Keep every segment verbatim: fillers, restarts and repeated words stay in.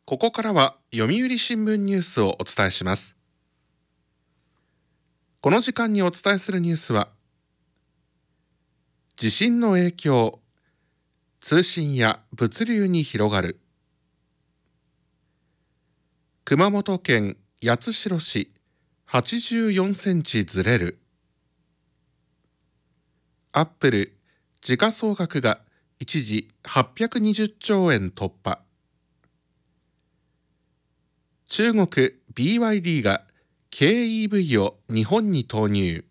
ここからは読売新聞ニュースをお伝えします。この時間にお伝えするニュースは、地震の影響、通信や物流に広がる。熊本県八代市はちじゅうよんセンチずれる。アップル時価総額が一時はっぴゃくにじゅっちょうえん突破。中国 ビーワイディー が軽 イーブイ を日本に投入。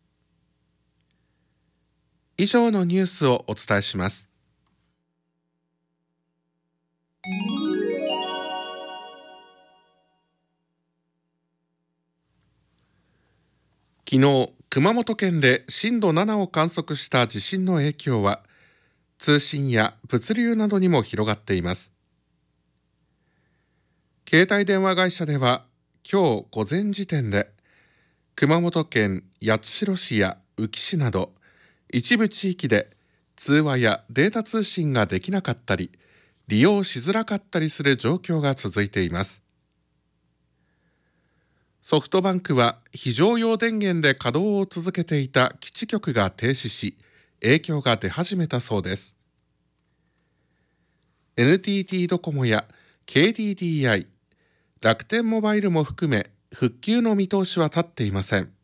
以上のニュースをお伝えします。昨日、熊本県で震度ななを観測した地震の影響は、通信や物流などにも広がっています。携帯電話会社では、今日午前時点で、熊本県八代市や宇城市など、一部地域で通話やデータ通信ができなかったり、利用しづらかったりする状況が続いています。ソフトバンクは非常用電源で稼働を続けていた基地局が停止し、影響が出始めたそうです。エヌティーティー ドコモや ケーディーディーアイ、楽天モバイルも含め復旧の見通しは立っていません。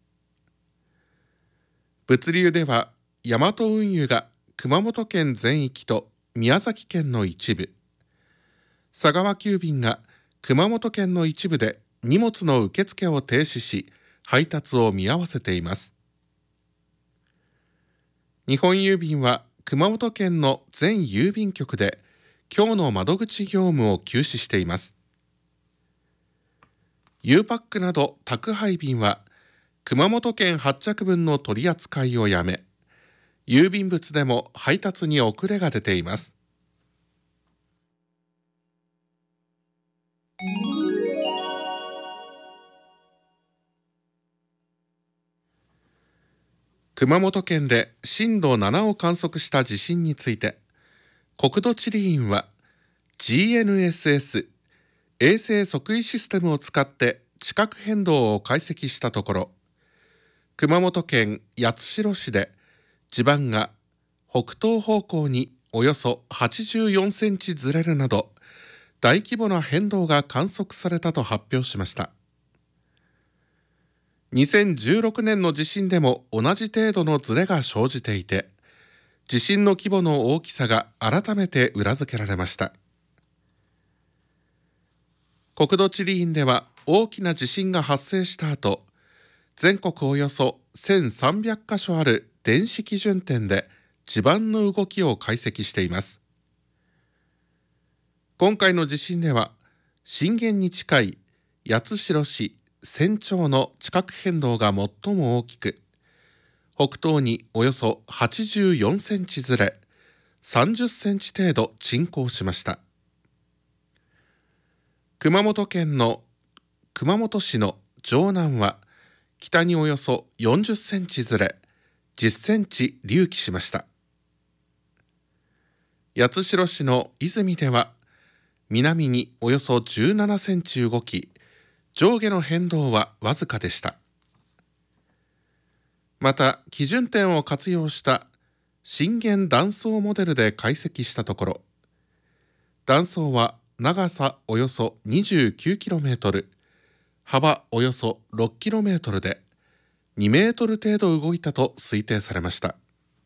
物流ではヤマト運輸が熊本県全域と宮崎県の一部、佐川急便が熊本県の一部で荷物の受付を停止し、配達を見合わせています。日本郵便は熊本県の全郵便局で今日の窓口業務を休止しています。ゆうパックなど宅配便は熊本県発着分の取り扱いをやめ、郵便物でも配達に遅れが出ています。熊本県で震度ななを観測した地震について、国土地理院は ジーエヌエスエス 衛星測位システムを使って地殻変動を解析したところ、熊本県八代市で地盤が北東方向におよそはちじゅうよんセンチずれるなど、大規模な変動が観測されたと発表しました。にせんじゅうろくねんの地震でも同じ程度のずれが生じていて、地震の規模の大きさが改めて裏付けられました。国土地理院では大きな地震が発生した後、全国およそせんさんびゃくかしょある電子基準点で地盤の動きを解析しています。今回の地震では、震源に近い八代市千町の地殻変動が最も大きく、北東におよそはちじゅうよんセンチずれ、さんじゅっセンチ程度沈降しました。熊本県の熊本市の城南は、北におよそよんじゅっセンチずれ、じゅっセンチ隆起しました。八代市の泉では、南におよそじゅうななセンチ動き、上下の変動はわずかでした。また、基準点を活用した震源断層モデルで解析したところ、断層は長さおよそ にじゅうきゅうキロメートル、幅およそ ろくキロメートルでにメートル程度動いたと推定されました。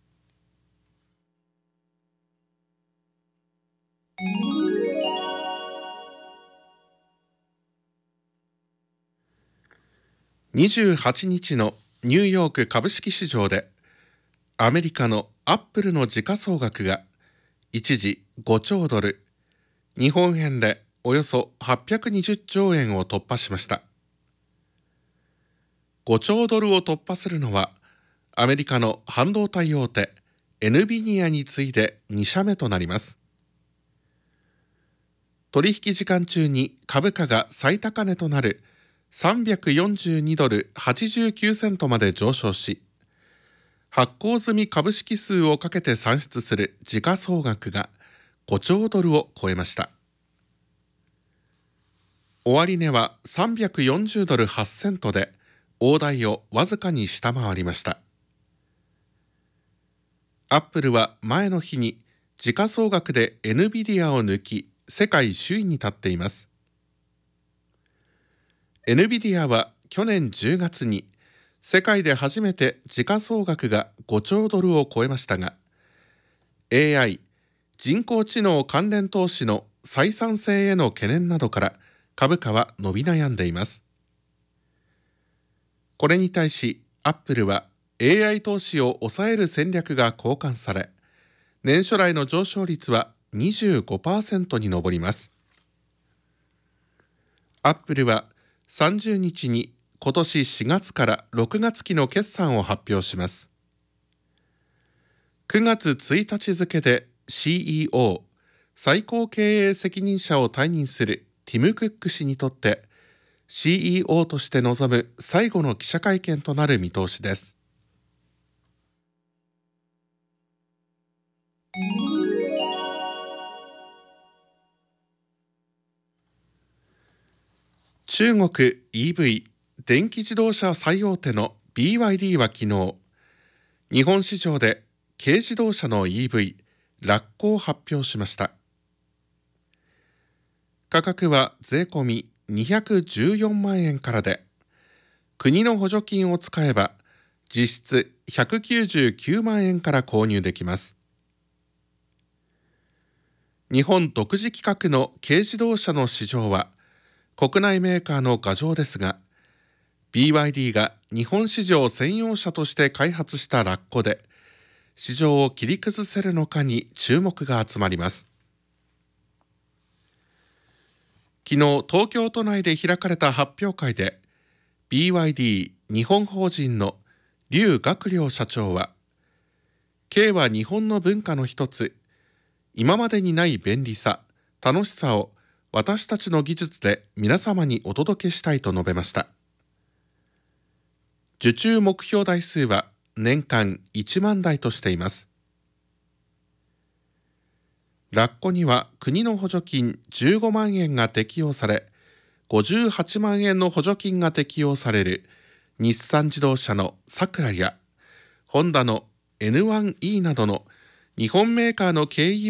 にじゅうはちにちのニューヨーク株式市場で、アメリカのアップルの時価総額が一時ごちょうドル、日本円でおよそはっぴゃくにじゅっちょうえんを突破しました。ごちょうドルを突破するのは、アメリカの半導体大手エヌビディアに次いでにしゃめとなります。取引時間中に株価が最高値となるさんびゃくよんじゅうにドルはちじゅうきゅうセントまで上昇し、発行済み株式数をかけて算出する時価総額がごちょうドルを超えました。 終値はさんびゃくよんじゅうドルはちセントで大台をわずかに下回りました。アップルは前の日に時価総額で エヌビディア を抜き世界首位に立っています。エヌビディア は去年じゅうがつに世界で初めて時価総額がごちょうドルを超えましたが、 エーアイ 人工知能関連投資の採算性への懸念などから株価は伸び悩んでいます。これに対しアップルは エーアイ 投資を抑える戦略が好感され、年初来の上昇率は にじゅうごパーセント に上ります。アップルはさんじゅうにちに今年しがつからろくがつ期の決算を発表します。くがつついたち付で シーイーオー 最高経営責任者を退任するティム・クック氏にとって シーイーオー として臨む最後の記者会見となる見通しです。中国 イーブイ 電気自動車最大手の ビーワイディー は昨日、日本市場で軽自動車の イーブイ ラッコを発表しました。価格は税込みにひゃくじゅうよんまんえんからで、国の補助金を使えば実質ひゃくきゅうじゅうきゅうまんえんから購入できます。日本独自規格の軽自動車の市場は国内メーカーの牙城ですが、 ビーワイディー が日本市場専用車として開発したラッコで市場を切り崩せるのかに注目が集まります。昨日東京都内で開かれた発表会で ビーワイディー 日本法人の劉学良社長は、軽は日本の文化の一つ、今までにない便利さ、楽しさを私たちの技術で皆様にお届けしたいと述べました。受注目標台数は年間いちまんだいとしています。ラッコには国の補助金じゅうごまんえんが適用され、ごじゅうはちまんえんの補助金が適用される日産自動車のサクラやホンダの エヌワンイー などの日本メーカーの軽